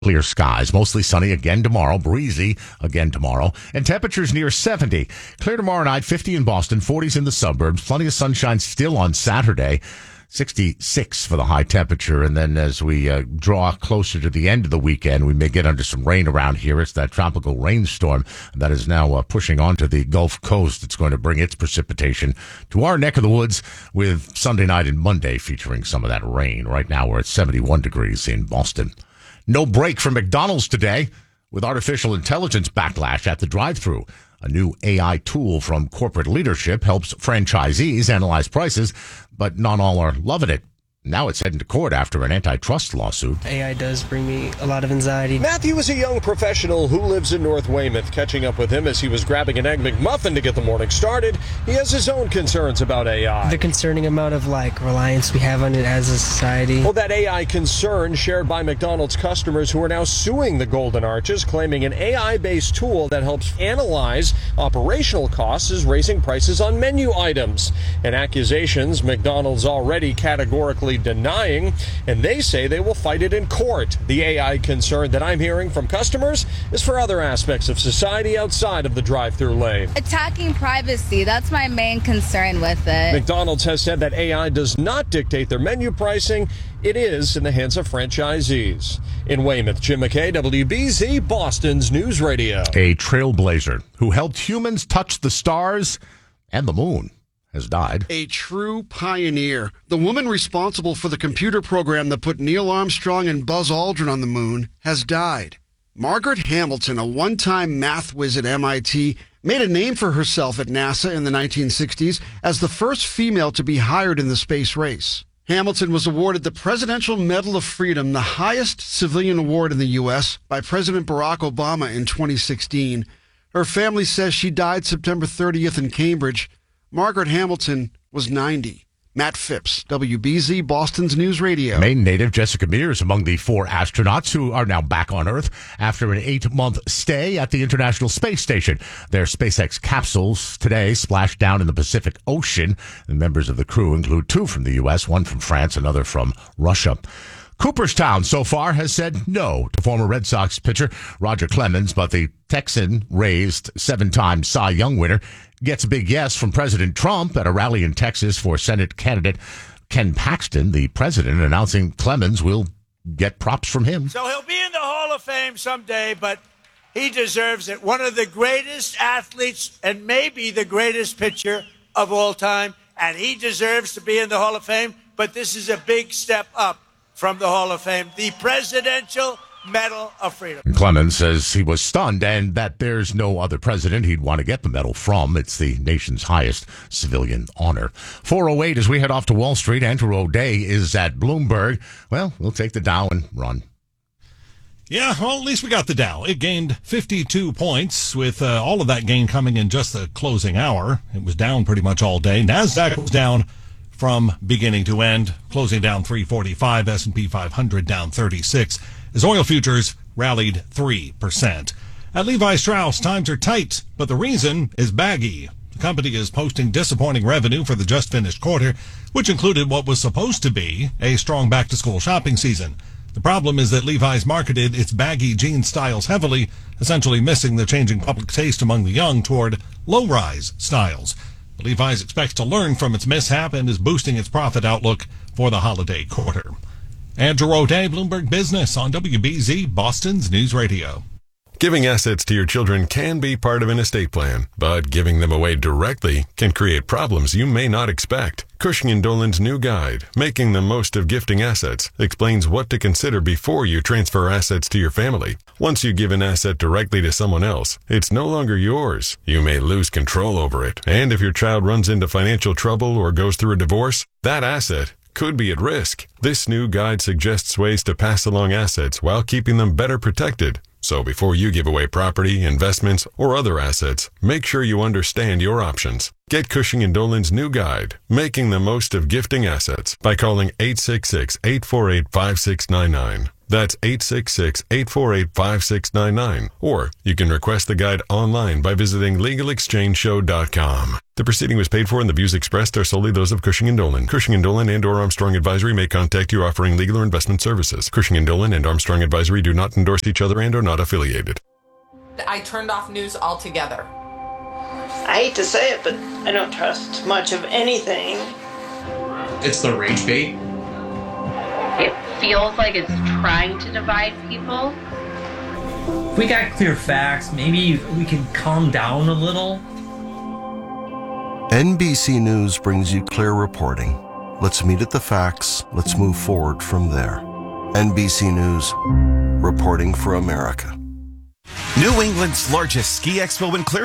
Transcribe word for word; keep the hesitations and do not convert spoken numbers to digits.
Clear skies, mostly sunny again tomorrow, breezy again tomorrow, and temperatures near seventy. Clear tomorrow night, fifty in Boston, forties in the suburbs, plenty of sunshine still on Saturday, sixty-six for the high temperature. And then as we uh, draw closer to the end of the weekend, we may get under some rain around here. It's that tropical rainstorm that is now uh, pushing onto the Gulf Coast. It's going to bring its precipitation to our neck of the woods with Sunday night and Monday featuring some of that rain. Right now we're at seventy-one degrees in Boston. No break for McDonald's today with artificial intelligence backlash at the drive-thru. A new A I tool from corporate leadership helps franchisees analyze prices, but not all are loving it. Now it's heading to court after an antitrust lawsuit. A I does bring me a lot of anxiety. Matthew is a young professional who lives in North Weymouth. Catching up with him as he was grabbing an Egg McMuffin to get the morning started, he has his own concerns about A I. The concerning amount of like reliance we have on it as a society. Well, that A I concern shared by McDonald's customers who are now suing the Golden Arches, claiming an A I-based tool that helps analyze operational costs is raising prices on menu items. And accusations McDonald's already categorically denying, and they say they will fight it in court. The A I concern that I'm hearing from customers is for other aspects of society outside of the drive-thru lane. Attacking privacy, that's my main concern with it. McDonald's has said that A I does not dictate their menu pricing. It is in the hands of franchisees. In Weymouth, Jim McKay, W B Z, Boston's News Radio. A trailblazer who helped humans touch the stars and the moon has died. A true pioneer. The woman responsible for the computer program that put Neil Armstrong and Buzz Aldrin on the moon has died. Margaret Hamilton, a one-time math whiz at M I T, made a name for herself at NASA in the nineteen sixties as the first female to be hired in the space race. Hamilton was awarded the Presidential Medal of Freedom, the highest civilian award in the U S, by President Barack Obama in twenty sixteen. Her family says she died September thirtieth in Cambridge. Margaret Hamilton was ninety. Matt Phipps, W B Z, Boston's News Radio. Maine native Jessica Mears among the four astronauts who are now back on Earth after an eight-month stay at the International Space Station. Their SpaceX capsules today splashed down in the Pacific Ocean. The members of the crew include two from the U S, one from France, another from Russia. Cooperstown so far has said no to former Red Sox pitcher Roger Clemens, but the Texan-raised seven-time Cy Young winner gets a big yes from President Trump at a rally in Texas for Senate candidate Ken Paxton, the president, announcing Clemens will get props from him. So he'll be in the Hall of Fame someday, but he deserves it. One of the greatest athletes and maybe the greatest pitcher of all time, and he deserves to be in the Hall of Fame, but this is a big step up from the Hall of Fame, the Presidential Medal of Freedom. Clemens says he was stunned and that there's no other president he'd want to get the medal from. It's the nation's highest civilian honor. four oh eight as we head off to Wall Street. Andrew O'Day is at Bloomberg. Well, we'll take the Dow and run. Yeah, well, at least we got the Dow. It gained fifty-two points, with uh, all of that gain coming in just the closing hour. It was down pretty much all day. NASDAQ was down from beginning to end, closing down three forty-five, S and P five hundred down thirty-six, as oil futures rallied three percent. At Levi Strauss, times are tight, but the reason is baggy. The company is posting disappointing revenue for the just-finished quarter, which included what was supposed to be a strong back-to-school shopping season. The problem is that Levi's marketed its baggy jean styles heavily, essentially missing the changing public taste among the young toward low-rise styles. Levi's expects to learn from its mishap and is boosting its profit outlook for the holiday quarter. Andrew O'Day, Bloomberg Business on W B Z, Boston's News Radio. Giving assets to your children can be part of an estate plan, but giving them away directly can create problems you may not expect. Cushing and Dolan's new guide, Making the Most of Gifting Assets, explains what to consider before you transfer assets to your family. Once you give an asset directly to someone else, it's no longer yours. You may lose control over it, and if your child runs into financial trouble or goes through a divorce, that asset could be at risk. This new guide suggests ways to pass along assets while keeping them better protected. So before you give away property, investments, or other assets, make sure you understand your options. Get Cushing and Dolan's new guide, Making the Most of Gifting Assets, by calling eight six six, eight four eight, five six nine nine. That's eight six six, eight four eight, five six nine nine. Or you can request the guide online by visiting legal exchange show dot com. The proceeding was paid for and the views expressed are solely those of Cushing and Dolan. Cushing and Dolan and or Armstrong Advisory may contact you offering legal or investment services. Cushing and Dolan and Armstrong Advisory do not endorse each other and are not affiliated. I turned off news altogether. I hate to say it, but I don't trust much of anything. It's the rage bait. It feels like it's trying to divide people. If we got clear facts, maybe we can calm down a little. N B C News brings you clear reporting. Let's meet at the facts. Let's move forward from there. N B C News, reporting for America. New England's largest ski expo in Clear